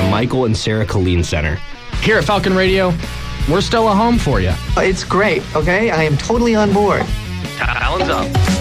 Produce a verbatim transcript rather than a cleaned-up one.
Michael and Sarah Colleen Center. Here at Falcon Radio, we're still a home for you. It's great, okay? I am totally on board. Talons up.